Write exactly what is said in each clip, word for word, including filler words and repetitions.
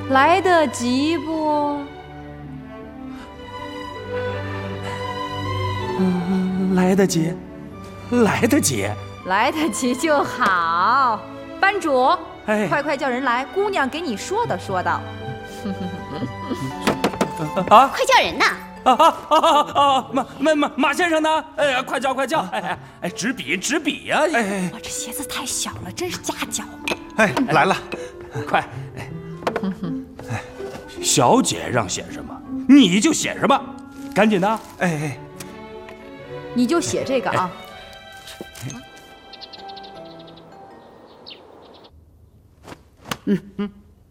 来得及不？ 嗯，来得及，来得及， 来得及就好。班主， 哎， 快快叫人来，姑娘给你说道说道。 啊， 快叫人呐！ 啊啊啊啊！马马马马先生呢？哎呀，快叫快叫！哎哎哎，纸笔纸笔呀！哎， 我这鞋子太小了，真是夹脚。 哎，来了， 快！哎，小姐让写什么，你就写什么，赶紧的！ 哎哎， 你就写这个啊。 嗯嗯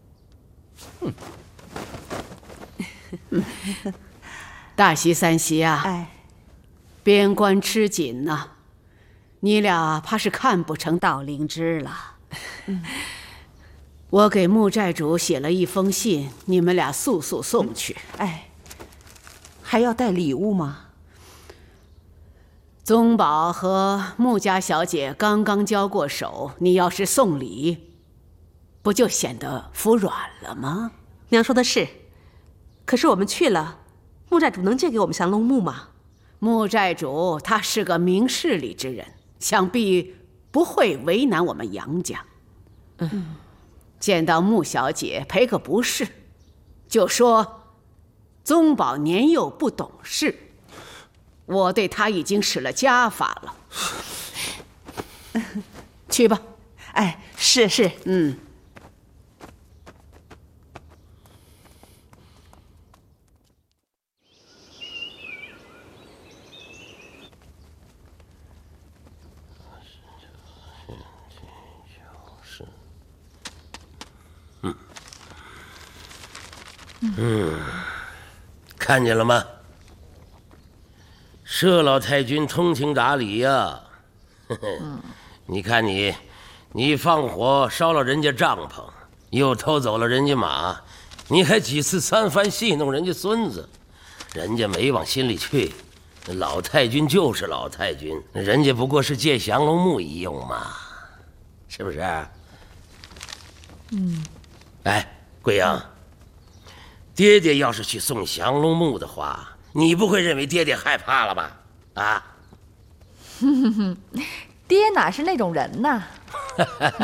嗯。大喜三喜啊！ 哎， 边关吃紧呐、啊，你俩怕是看不成道灵芝了。嗯，我给穆寨主写了一封信，你们俩速速送去。 嗯、哎，还要带礼物吗？ 宗保和穆家小姐刚刚交过手，你要是送礼，不就显得服软了吗？ 娘说的是，可是我们去了。穆寨主能借给我们降龙木吗？ 穆寨主他是个明事理之人，想必不会为难我们杨家。嗯，见到穆小姐赔个不是，就说宗保年幼不懂事，我对他已经使了家法了。去吧。 哎，是是， 嗯。 嗯，看见了吗？佘老太君通情达理呀、呵呵嗯！你看你，你放火烧了人家帐篷，又偷走了人家马，你还几次三番戏弄人家孙子，人家没往心里去。老太君就是老太君，人家不过是借降龙木一用嘛，是不是？嗯。哎，贵阳。爹爹要是去送降龙木的话，你不会认为爹爹害怕了吧？啊？ 爹哪是那种人呐？